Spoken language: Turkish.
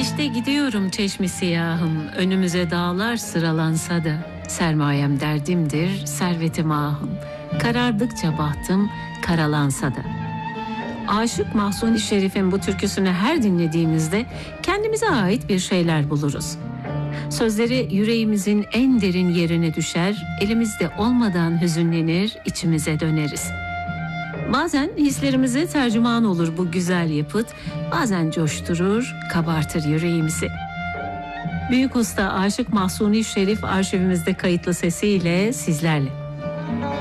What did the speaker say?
İşte gidiyorum çeşmi siyahım, önümüze dağlar sıralansa da, sermayem derdimdir, servetim ahım, karardıkça bahtım, karalansa da. Aşık Mahzuni Şerif'in bu türküsünü her dinlediğimizde kendimize ait bir şeyler buluruz. Sözleri yüreğimizin en derin yerine düşer, elimizde olmadan hüzünlenir, içimize döneriz. Bazen hislerimize tercüman olur bu güzel yapıt, bazen coşturur, kabartır yüreğimizi. Büyük usta Aşık Mahzuni Şerif arşivimizde kayıtlı sesiyle sizlerle.